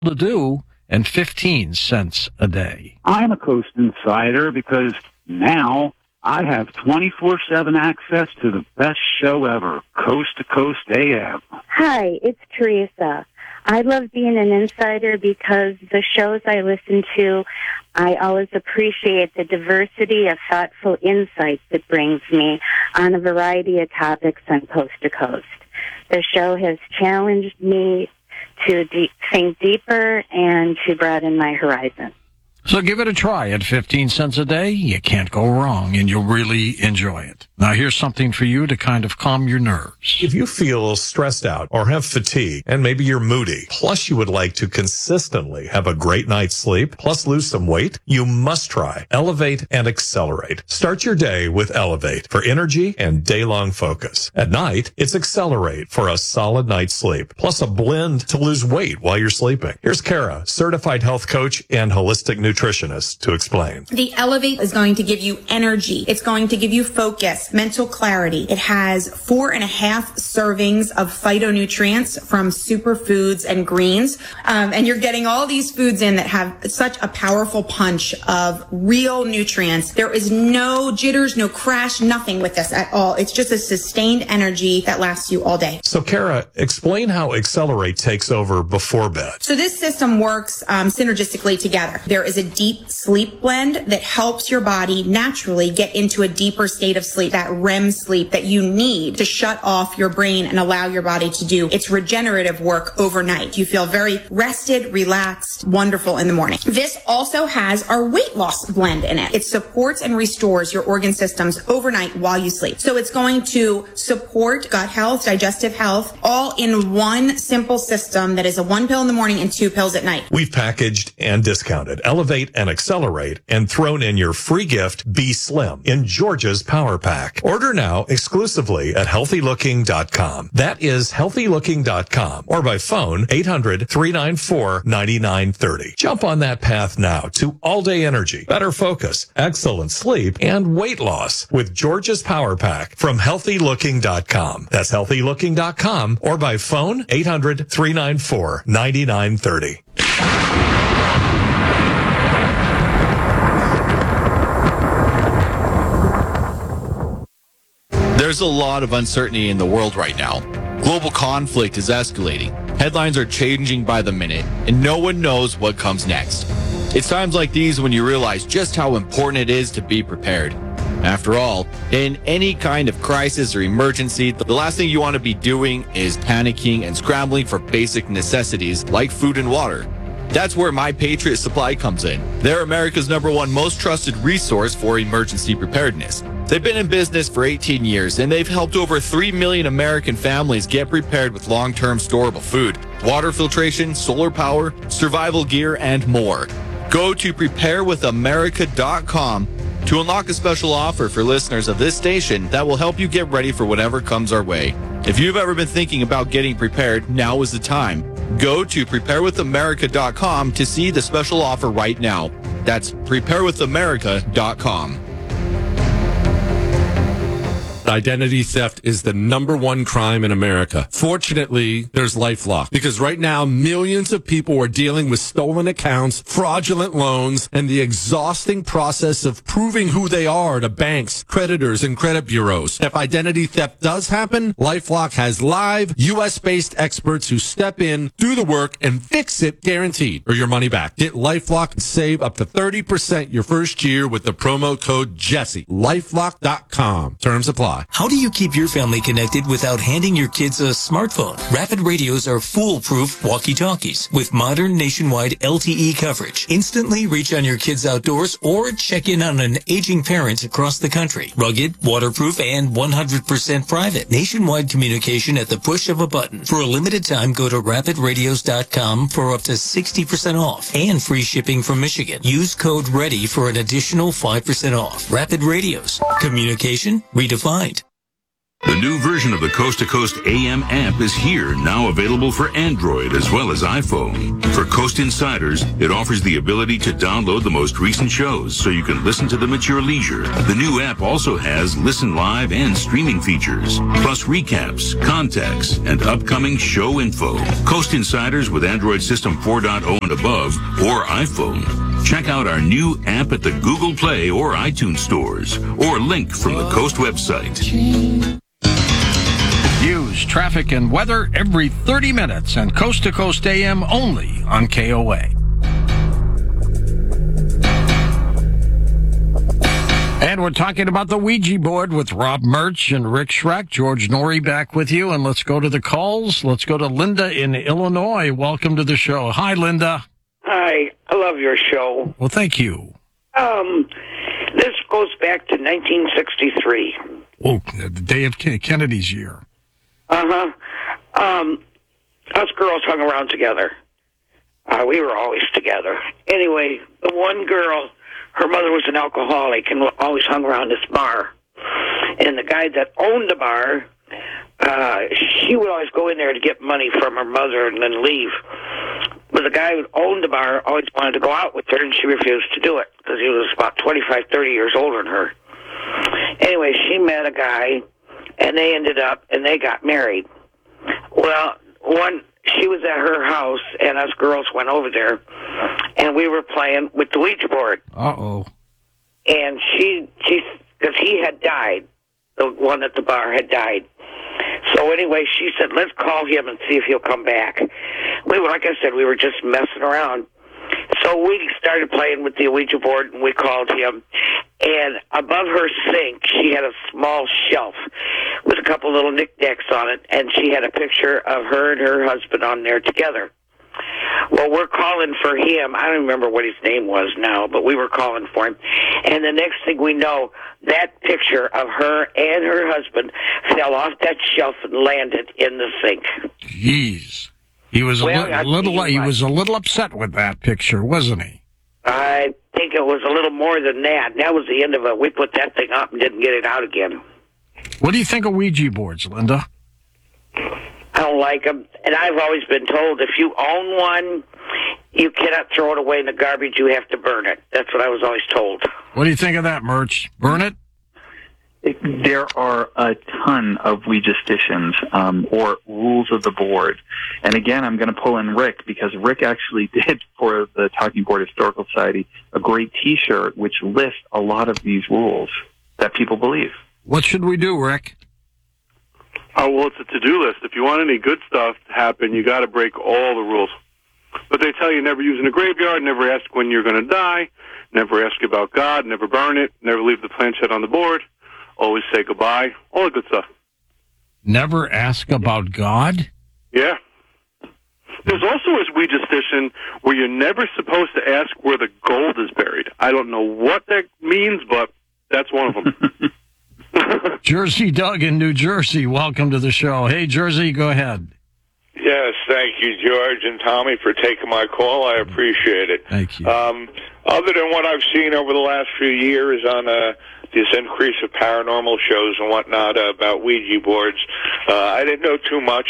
to do and 15 cents a day. I'm a Coast Insider because now I have 24/7 access to the best show ever, Coast to Coast AM. Hi, it's Teresa. I love being an insider because the shows I listen to, I always appreciate the diversity of thoughtful insights it brings me on a variety of topics on Coast to Coast. The show has challenged me to think deeper and to broaden my horizon. So give it a try at 15 cents a day. You can't go wrong, and you'll really enjoy it. Now, here's something for you to kind of calm your nerves. If you feel stressed out or have fatigue, and maybe you're moody, plus you would like to consistently have a great night's sleep, plus lose some weight, you must try Elevate and Accelerate. Start your day with Elevate for energy and day-long focus. At night, it's Accelerate for a solid night's sleep, plus a blend to lose weight while you're sleeping. Here's Kara, certified health coach and holistic nutritionist, to explain. The Elevate is going to give you energy. It's going to give you focus, mental clarity. It has 4.5 servings of phytonutrients from superfoods and greens. And you're getting all these foods in that have such a powerful punch of real nutrients. There is no jitters, no crash, nothing with this at all. It's just a sustained energy that lasts you all day. So Kara, explain how Accelerate takes over before bed. So this system works synergistically together. There is a deep sleep blend that helps your body naturally get into a deeper state of sleep, that REM sleep that you need to shut off your brain and allow your body to do its regenerative work overnight. You feel very rested, relaxed, wonderful in the morning. This also has our weight loss blend in it. It supports and restores your organ systems overnight while you sleep. So it's going to support gut health, digestive health, all in one simple system that is a 1 pill in the morning and 2 pills at night. We've packaged and discounted Elevate and Accelerate and thrown in your free gift, Be Slim, in Georgia's Power Pack. Order now exclusively at healthylooking.com. That is healthylooking.com or by phone 800-394-9930. Jump on that path now to all-day energy, better focus, excellent sleep, and weight loss with Georgia's Power Pack from healthylooking.com. That's healthylooking.com or by phone 800-394-9930. There's a lot of uncertainty in the world right now. Global conflict is escalating. Headlines are changing by the minute, and no one knows what comes next. It's times like these when you realize just how important it is to be prepared. After all, in any kind of crisis or emergency, the last thing you want to be doing is panicking and scrambling for basic necessities like food and water. That's where My Patriot Supply comes in. They're America's #1 most trusted resource for emergency preparedness. They've been in business for 18 years, and they've helped over 3 million American families get prepared with long-term storable food, water filtration, solar power, survival gear, and more. Go to preparewithamerica.com to unlock a special offer for listeners of this station that will help you get ready for whatever comes our way. If you've ever been thinking about getting prepared, now is the time. Go to preparewithamerica.com to see the special offer right now. That's preparewithamerica.com. Identity theft is the #1 crime in America. Fortunately, there's LifeLock, because right now millions of people are dealing with stolen accounts, fraudulent loans, and the exhausting process of proving who they are to banks, creditors, and credit bureaus. If identity theft does happen, LifeLock has live U.S.-based experts who step in, do the work, and fix it guaranteed, or your money back. Get LifeLock and save up to 30% your first year with the promo code Jesse. LifeLock.com. Terms apply. How do you keep your family connected without handing your kids a smartphone? Rapid radios are foolproof walkie-talkies with modern nationwide LTE coverage. Instantly reach on your kids outdoors or check in on an aging parent across the country. Rugged, waterproof, and 100% private. Nationwide communication at the push of a button. For a limited time, go to rapidradios.com for up to 60% off and free shipping from Michigan. Use code READY for an additional 5% off. Rapid Radios. Communication redefined. The new version of the Coast to Coast AM app is here, now available for Android as well as iPhone. For Coast Insiders, it offers the ability to download the most recent shows so you can listen to them at your leisure. The new app also has listen live and streaming features, plus recaps, contacts, and upcoming show info. Coast Insiders with Android System 4.0 and above or iPhone. Check out our new app at the Google Play or iTunes stores, or link from the Coast website. News, traffic, and weather every 30 minutes and Coast to Coast AM only on KOA. And we're talking about the Ouija board with Rob Murch and Rick Schreck. George Norrie back with you. And let's go to the calls. Let's go to Linda in Illinois. Welcome to the show. Hi, Linda. Hi. I love your show. Well, thank you. This goes back to 1963. Oh, the day of Kennedy's year. Us girls hung around together. We were always together. Anyway, the one girl, her mother was an alcoholic and always hung around this bar. And the guy that owned the bar, she would always go in there to get money from her mother and then leave. But the guy who owned the bar always wanted to go out with her, and she refused to do it because he was about 25, 30 years older than her. Anyway, she met a guy, and they got married. Well, she was at her house, and us girls went over there, and we were playing with the Ouija board. Uh-oh. And because he had died, the one at the bar had died. So anyway, she said, let's call him and see if he'll come back. Like I said, we were just messing around. So we started playing with the Ouija board, and we called him. And above her sink, she had a small shelf with a couple little knickknacks on it, and she had a picture of her and her husband on there together. Well, we're calling for him. I don't remember what his name was now, but we were calling for him. And the next thing we know, that picture of her and her husband fell off that shelf and landed in the sink. Jeez. He was a little upset with that picture, wasn't he? I think it was a little more than that. That was the end of it. We put that thing up and didn't get it out again. What do you think of Ouija boards, Linda? I don't like them. And I've always been told if you own one, you cannot throw it away in the garbage. You have to burn it. That's what I was always told. What do you think of that, Murch? Burn it? There are a ton of Ouija stitions or rules of the board. And again, I'm going to pull in Rick because Rick actually did, for the Talking Board Historical Society, a great T-shirt which lists a lot of these rules that people believe. What should we do, Rick? Well, it's a to-do list. If you want any good stuff to happen, you got to break all the rules. But they tell you never use in a graveyard, never ask when you're going to die, never ask about God, never burn it, never leave the planchette on the board, always say goodbye, all the good stuff. Never ask about God? Yeah. There's also a Ouija station where you're never supposed to ask where the gold is buried. I don't know what that means, but that's one of them. Jersey Doug in New Jersey, welcome to the show. Hey, Jersey, go ahead. Yes, thank you, George and Tommy, for taking my call. I appreciate it. Thank you. Other than what I've seen over the last few years on this increase of paranormal shows and whatnot about Ouija boards, I didn't know too much.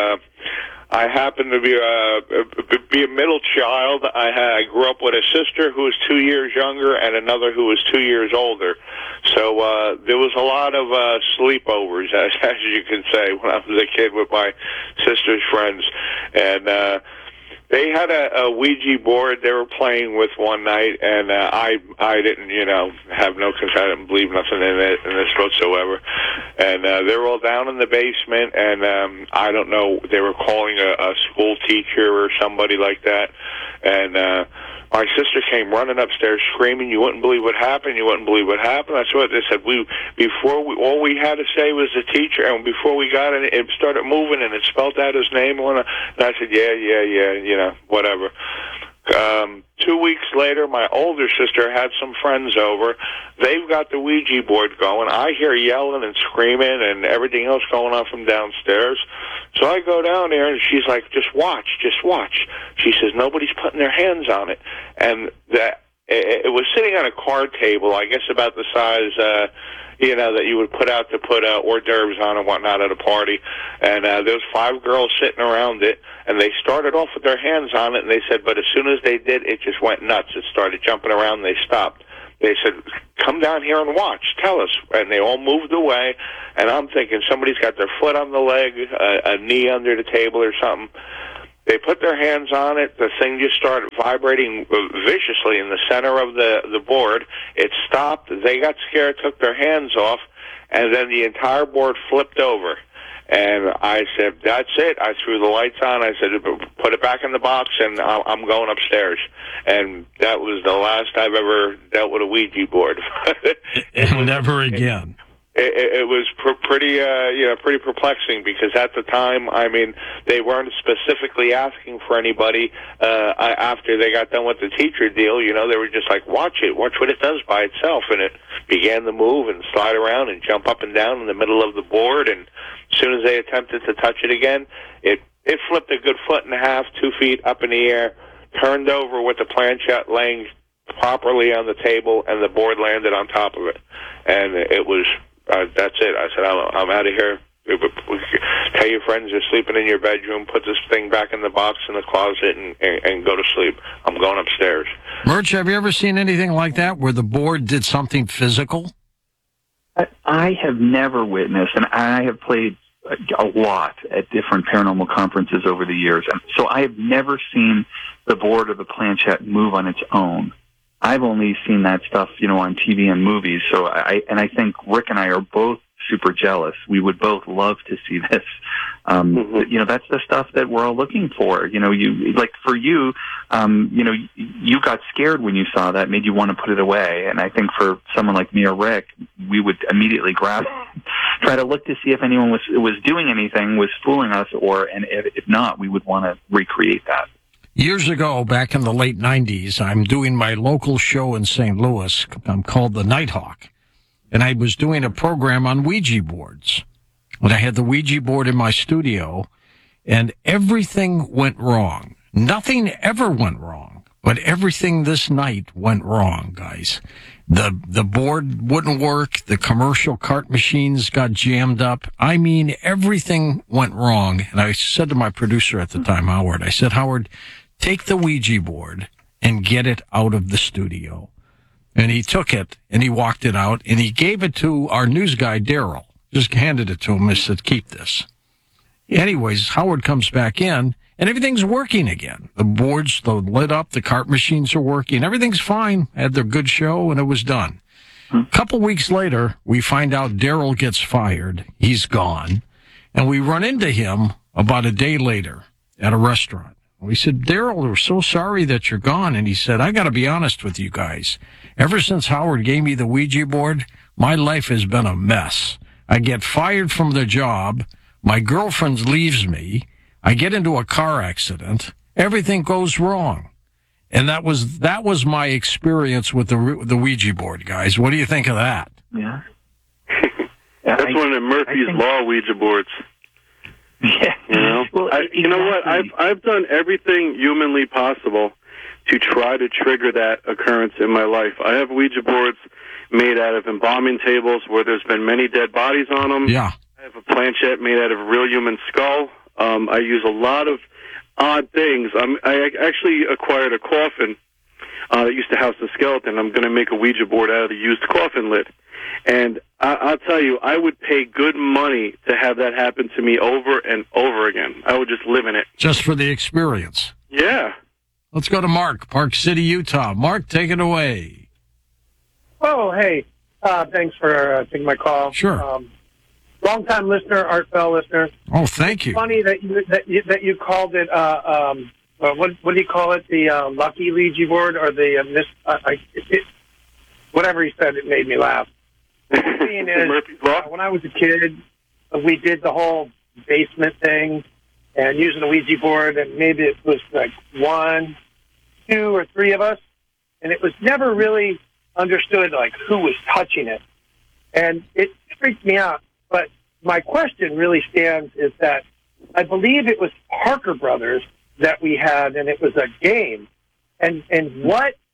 I happen to be a middle child. I grew up with a sister who was 2 years younger and another who was 2 years older. So there was a lot of sleepovers, as you can say, when I was a kid with my sister's friends. And they had a Ouija board they were playing with one night, and I didn't, have no concern. I didn't believe nothing in this whatsoever. And they were all down in the basement, and I don't know, they were calling a school teacher or somebody like that. And my sister came running upstairs screaming, "You wouldn't believe what happened, you wouldn't believe what happened." That's what they said. All we had to say was the teacher, and before we got in, it started moving, and it spelled out his name on it. And I said, yeah, whatever. 2 weeks later, my older sister had some friends over. They've got the Ouija board going. I hear yelling and screaming and everything else going on from downstairs. So I go down there, and she's like, just watch. She says, nobody's putting their hands on it. And it was sitting on a card table, I guess about the size, that you would put out to put hors d'oeuvres on and whatnot at a party. And there was 5 girls sitting around it, and they started off with their hands on it, and they said, but as soon as they did, it just went nuts. It started jumping around, and they stopped. They said, come down here and watch, tell us. And they all moved away, and I'm thinking somebody's got their foot on the leg, a knee under the table or something. They put their hands on it. The thing just started vibrating viciously in the center of the board. It stopped. They got scared, took their hands off, and then the entire board flipped over. And I said, that's it. I threw the lights on. I said, put it back in the box, and I'm going upstairs. And that was the last I've ever dealt with a Ouija board. Never again. It was pretty perplexing, because at the time, I mean, they weren't specifically asking for anybody after they got done with the teacher deal. They were just like, watch what it does by itself. And it began to move and slide around and jump up and down in the middle of the board. And as soon as they attempted to touch it again, it flipped a good 1.5 feet, 2 feet up in the air, turned over with the planchette laying properly on the table, and the board landed on top of it. And it was... that's it. I said, I'm out of here. Tell your friends you're sleeping in your bedroom, put this thing back in the box in the closet, and go to sleep. I'm going upstairs. Murch, have you ever seen anything like that where the board did something physical? I have never witnessed, and I have played a lot at different paranormal conferences over the years, and so I have never seen the board or the planchette move on its own. I've only seen that stuff, on TV and movies. So I think Rick and I are both super jealous. We would both love to see this. That's the stuff that we're all looking for. You got scared when you saw that, made you want to put it away. And I think for someone like me or Rick, we would immediately grab it, try to look to see if anyone was doing anything, was fooling us, and if not, we would want to recreate that. Years ago, back in the late 90s, I'm doing my local show in St. Louis. I'm called the Nighthawk. And I was doing a program on Ouija boards. And I had the Ouija board in my studio, and everything went wrong. Nothing ever went wrong, but everything this night went wrong, guys. The board wouldn't work. The commercial cart machines got jammed up. I mean, everything went wrong. And I said to my producer at the time, Howard, I said, Howard, take the Ouija board and get it out of the studio. And he took it, and he walked it out, and he gave it to our news guy, Daryl. Just handed it to him and said, keep this. Anyways, Howard comes back in, and everything's working again. The boards, lit up, the cart machines are working. Everything's fine. Had their good show, and it was done. A couple weeks later, we find out Daryl gets fired. He's gone. And we run into him about a day later at a restaurant. We said, Daryl, we're so sorry that you're gone. And he said, I got to be honest with you guys. Ever since Howard gave me the Ouija board, my life has been a mess. I get fired from the job. My girlfriend leaves me. I get into a car accident. Everything goes wrong. And that was my experience with the Ouija board, guys. What do you think of that? Yeah. That's one of the Murphy's Law Ouija boards. Yeah. Well, you know what? I've done everything humanly possible to try to trigger that occurrence in my life. I have Ouija boards made out of embalming tables where there's been many dead bodies on them. Yeah. I have a planchette made out of a real human skull. I use a lot of odd things. I actually acquired a coffin that used to house a skeleton. I'm going to make a Ouija board out of the used coffin lid. And I'll tell you, I would pay good money to have that happen to me over and over again. I would just live in it. Just for the experience. Yeah. Let's go to Mark, Park City, Utah. Mark, take it away. Oh, hey. Thanks for taking my call. Sure. Long-time listener, Art Bell listener. Oh, thank you. It's funny that you called it, what do you call it, the Lucky Ouija board or the, whatever he said, it made me laugh. The thing is, when I was a kid, we did the whole basement thing and using a Ouija board, and maybe it was like 1, 2, or 3 of us, and it was never really understood, like, who was touching it. And it freaked me out. But my question really stands is that I believe it was Parker Brothers that we had, and it was a game. And what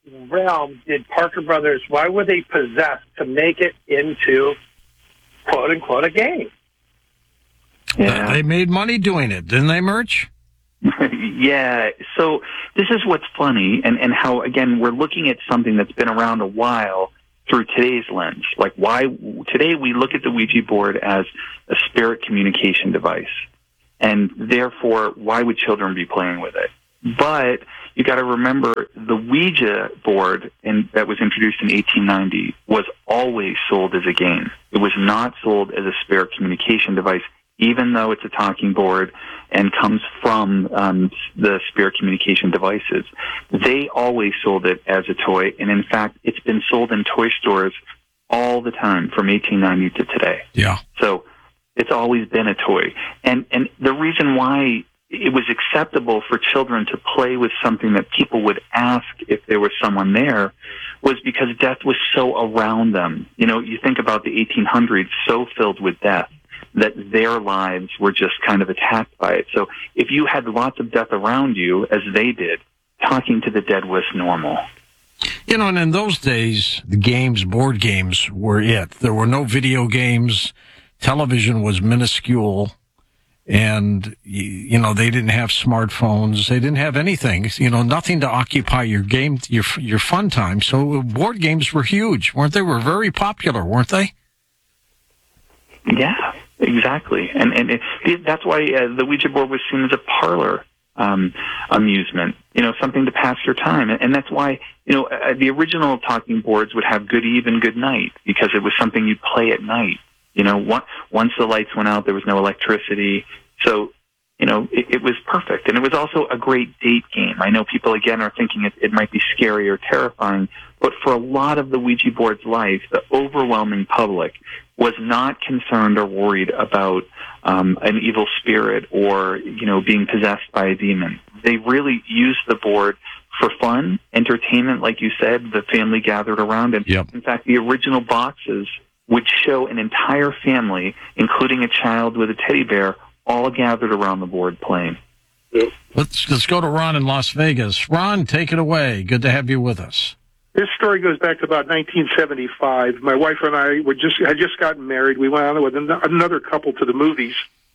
realm did Parker Brothers, why were they possessed to make it into, quote unquote, a game? Yeah. They made money doing it, didn't they, Murch? Yeah. So this is what's funny, and how, again, we're looking at something that's been around a while through today's lens. Like, why today we look at the Ouija board as a spirit communication device, and therefore, why would children be playing with it? But you got to remember, the Ouija board that was introduced in 1890 was always sold as a game. It was not sold as a spirit communication device, even though it's a talking board and comes from the spirit communication devices. They always sold it as a toy, and in fact, it's been sold in toy stores all the time from 1890 to today. Yeah. So it's always been a toy. And the reason why it was acceptable for children to play with something that people would ask if there was someone there was because death was so around them. You know, you think about the 1800s, so filled with death, that their lives were just kind of attacked by it. So if you had lots of death around you, as they did, talking to the dead was normal. You know, and in those days, the games, board games, were it. There were no video games. Television was minuscule. And, you know, they didn't have smartphones. They didn't have anything, you know, nothing to occupy your game, your fun time. So board games were huge, weren't they? Were very popular, weren't they? Yeah, exactly. And that's why the Ouija board was seen as a parlor amusement, you know, something to pass your time. And that's why, you know, the original talking boards would have good eve and good night, because it was something you'd play at night. You know, once the lights went out, there was no electricity. So, you know, it was perfect. And it was also a great date game. I know people, again, are thinking it might be scary or terrifying, but for a lot of the Ouija board's life, the overwhelming public was not concerned or worried about an evil spirit or, you know, being possessed by a demon. They really used the board for fun, entertainment, like you said, the family gathered around. And in fact, the original boxes would show an entire family, including a child with a teddy bear, all gathered around the board playing. Let's go to Ron in Las Vegas. Ron, take it away. Good to have you with us. This story goes back to about 1975. My wife and I had just gotten married. We went on with another couple to the movies.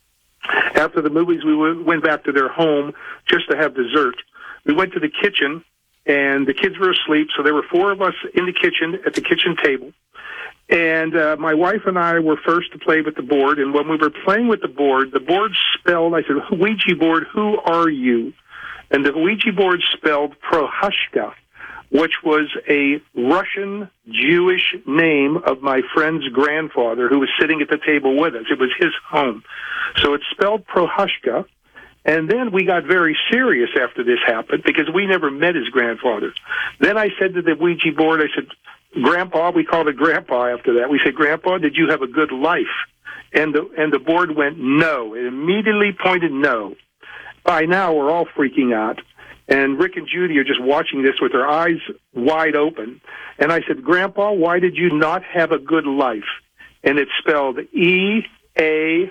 After the movies, we went back to their home just to have dessert. We went to the kitchen, and the kids were asleep, so there were four of us in the kitchen at the kitchen table. And my wife and I were first to play with the board, and when we were playing with the board spelled, I said, Ouija board, who are you? And the Ouija board spelled Prohashka, which was a Russian Jewish name of my friend's grandfather who was sitting at the table with us. It was his home. So it spelled Prohashka. And then we got very serious after this happened because we never met his grandfather. Then I said to the Ouija board, I said, Grandpa, we called it Grandpa after that. We said, Grandpa, did you have a good life? And the board went no. It immediately pointed no. By now, we're all freaking out. And Rick and Judy are just watching this with their eyes wide open. And I said, Grandpa, why did you not have a good life? And it's spelled E-A-S-R.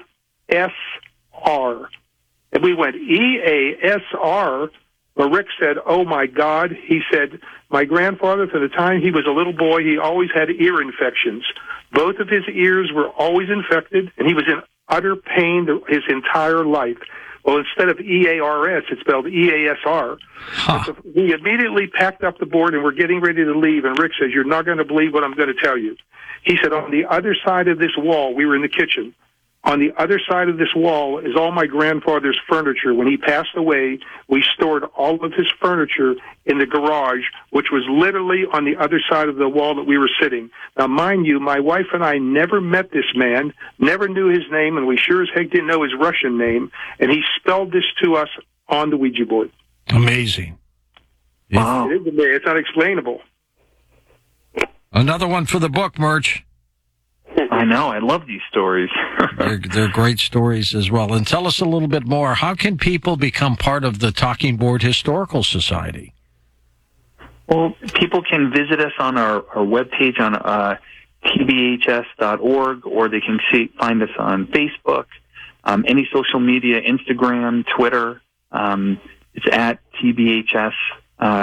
And we went, E-A-S-R? But Rick said, oh, my God. He said, my grandfather, from the time he was a little boy, he always had ear infections. Both of his ears were always infected, and he was in utter pain his entire life. Well, instead of E-A-R-S, it's spelled E-A-S-R. Huh. So we immediately packed up the board, and we're getting ready to leave, and Rick says, you're not going to believe what I'm going to tell you. He said, on the other side of this wall, we were in the kitchen, on the other side of this wall is all my grandfather's furniture. When he passed away, we stored all of his furniture in the garage, which was literally on the other side of the wall that we were sitting. Now, mind you, my wife and I never met this man, never knew his name, and we sure as heck didn't know his Russian name, and he spelled this to us on the Ouija board. Amazing. Wow. It's unexplainable. Another one for the book, Murch. I know. I love these stories. They're great stories as well. And tell us a little bit more. How can people become part of the Talking Board Historical Society? Well, people can visit us on our webpage on tbhs.org, or they can find us on Facebook, any social media, Instagram, Twitter. It's at TBHS HQ.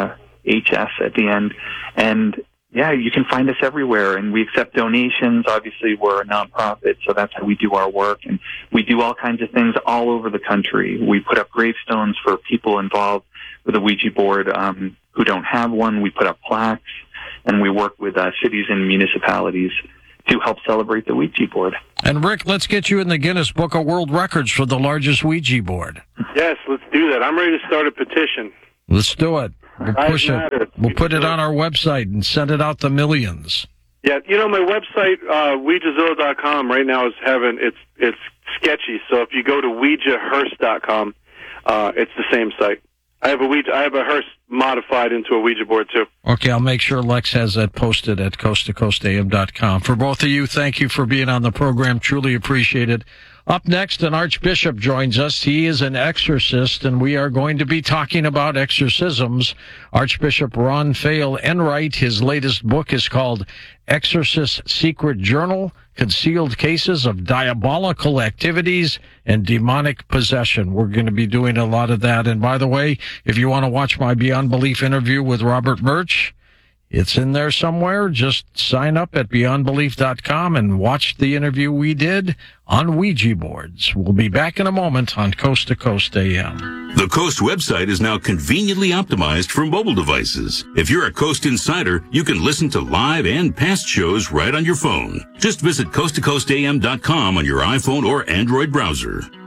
HS at the end. And yeah, you can find us everywhere, and we accept donations. Obviously, we're a nonprofit, so that's how we do our work. And we do all kinds of things all over the country. We put up gravestones for people involved with a Ouija board who don't have one. We put up plaques, and we work with cities and municipalities to help celebrate the Ouija board. And Rick, let's get you in the Guinness Book of World Records for the largest Ouija board. Yes, let's do that. I'm ready to start a petition. Let's do it. We'll push it. We'll put it on our website and send it out to millions. Yeah, my website, OuijaZilla.com, right now is it's sketchy. So if you go to OuijaHearse.com, it's the same site. I have a hearse modified into a Ouija board too. Okay, I'll make sure Lex has that posted at coasttocoastam.com. For both of you, thank you for being on the program. Truly appreciate it. Up next, an archbishop joins us. He is an exorcist, and we are going to be talking about exorcisms. Archbishop Ron Fail Enright, his latest book is called Exorcist Secret Journal, Concealed Cases of Diabolical Activities and Demonic Possession. We're going to be doing a lot of that. And by the way, if you want to watch my Beyond Belief interview with Robert Murch, it's in there somewhere. Just sign up at beyondbelief.com and watch the interview we did on Ouija boards. We'll be back in a moment on Coast to Coast AM. The Coast website is now conveniently optimized for mobile devices. If you're a Coast insider, you can listen to live and past shows right on your phone. Just visit coasttocoastam.com on your iPhone or Android browser.